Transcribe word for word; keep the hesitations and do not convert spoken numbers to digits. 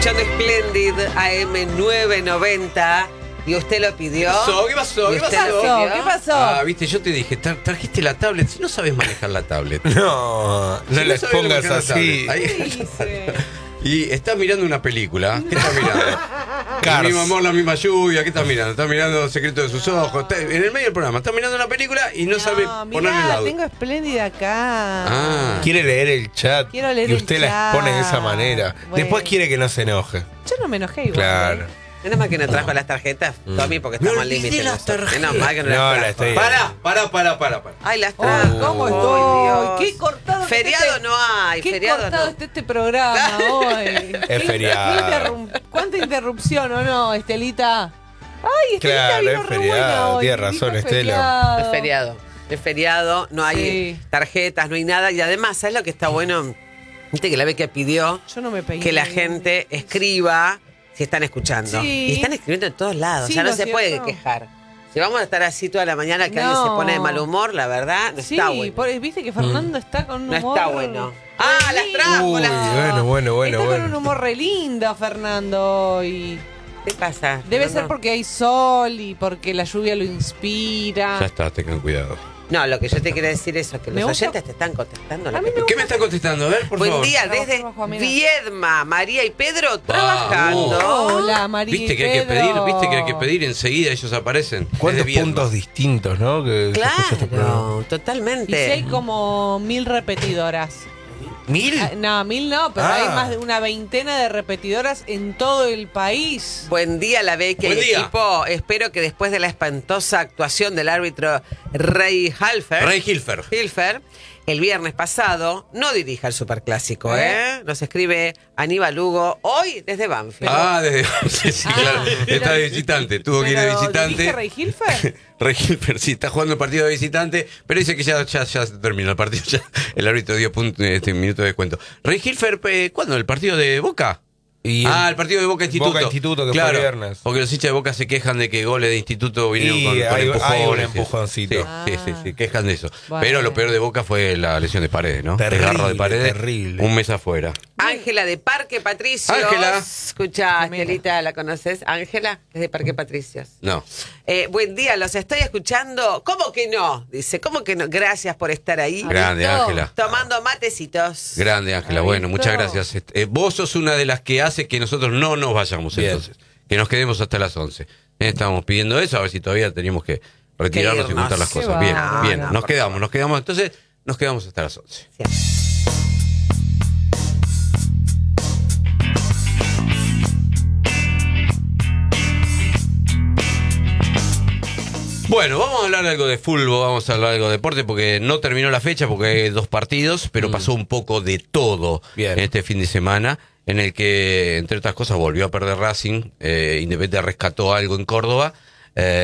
Escuchando Splendid A M nueve noventa y usted lo pidió. ¿Qué pasó? ¿Qué pasó? ¿Qué ¿Usted pasó? lo pidió? ¿Qué pasó? Ah, viste, yo te dije, tra- trajiste la tablet. Si no sabes manejar la tablet. No, no Si la sabes expongas manejar la así. tablet. Ahí- dice? Y estás mirando una película. ¿Qué estás mirando? Cars. El mismo amor, la misma lluvia. ¿Qué estás mirando? Estás mirando Secreto de sus ojos. Estás- en el medio del programa. Estás mirando una película y no, sabe ponerle el mirá, audio. tengo Espléndida acá. Ah. Quiere leer el chat Quiero leer y el usted la chat. expone de esa manera. Bueno. Después quiere que no se enoje. Yo no me enojé igual. Claro. ¿eh? Menos mal que no trajo las tarjetas, Tommy, porque Me estamos al olvidé límite. las nosotros. tarjetas. Menos mal que no, No, las la trajo. estoy- Pará, pará, pará, pará, pará. Ay, las Oh, trajo. ¿cómo Ay, estoy? Dios. Qué cortado. está Feriado este- no hay, Qué feriado cortado no. está este programa hoy. Qué- feriado. qué interrum- ¿Cuánta interrupción o no, Estelita? Ay, Estelita Claro, vino es re feriado, buena hoy. tiene Dijo razón, Estela. feriado. Es feriado. Es feriado, no hay Sí. tarjetas, no hay nada. Y además, ¿sabes lo que está bueno? Viste que la vez que pidió Yo no me pegué. que la gente escriba si están escuchando. Sí. Y están escribiendo en todos lados. Sí, ya no ¿no se es puede cierto? quejar. Si vamos a estar así toda la mañana que No. alguien se pone de mal humor, la verdad, no Sí, está bueno. por- viste que Fernando está con un No humor. está bueno. Ah, las trajo. Uy, las- bueno, bueno, bueno, está con un bueno. humor re lindo, Fernando. Y ¿Qué pasa? debe No, ser no. porque hay sol y porque la lluvia lo inspira. Ya está, tengan cuidado. No, lo que yo te quiero decir es que Me los gusta- oyentes te están contestando. lo A mí que- me ¿Qué me está contestando? A ver, por Buen favor. día Trabajo, desde trabajo, amiga. Viedma, María y Pedro trabajando. Hola, María. Viste y que hay que pedir, Pedro. viste que hay que pedir, enseguida ellos aparecen. ¿Cuántos Desde Viedma. puntos distintos, no? Que se escucha este programa. Claro, Y si totalmente. hay como mil repetidoras. ¿Mil? Ah, No, mil no, pero Ah. hay más de una veintena de repetidoras en todo el país. Buen día, la Becky y Buen día. equipo. Espero que después de la espantosa actuación del árbitro Ray Halfer, Rey Hilfer. Hilfer, el viernes pasado, no dirija el Superclásico, ¿eh? ¿Eh? Nos escribe Aníbal Lugo, hoy desde Banfield. Ah, desde. Sí, sí, Ah, claro. pero- Está de visitante. Tuvo que ir de Pero, visitante. ¿dirige Rey Hilfer? Rey Hilfer, sí, está jugando el partido de visitante, pero dice que ya, ya, ya se terminó el partido. Ya, el árbitro dio punto, este minuto de descuento. Rey Hilfer, eh, ¿cuándo? ¿El partido de Boca? Y Ah, el partido de Boca Instituto. Boca Instituto, que fue claro, el viernes. Porque los hinchas de Boca se quejan de que goles de Instituto vinieron Y con, con hay- empujones. hay un sí. empujoncito. Sí, sí, sí, sí, quejan de eso. Bueno. Pero lo peor de Boca fue la lesión de Paredes, ¿no? Terrible, Desgarro de Paredes. terrible. Un mes afuera. Ángela de Parque Patricios. Ángela. Escucha, Estelita, ¿la conoces? Ángela, es de Parque Patricios. No. Eh, buen día, los estoy escuchando. ¿Cómo que no? Dice, ¿cómo que no? Gracias por estar ahí. Grande, visto? Ángela. Tomando matecitos. Grande, Ángela. ¿Ha Bueno, visto? muchas gracias. Este, eh, vos sos una de las que hace que nosotros no nos vayamos, Bien. entonces. Que nos quedemos hasta las once. Eh, Estábamos pidiendo eso, a ver si todavía teníamos que retirarnos Que y contar las irnos. cosas. Qué Bien, bárbaro. bien. No, no, Nos por quedamos, favor. nos quedamos. Entonces, nos quedamos hasta las once. Bueno, vamos a hablar algo de fútbol, vamos a hablar algo de deporte, porque no terminó la fecha, porque hay dos partidos, pero pasó un poco de todo Bien. este fin de semana, en el que, entre otras cosas, volvió a perder Racing, eh, Independiente rescató algo en Córdoba. eh,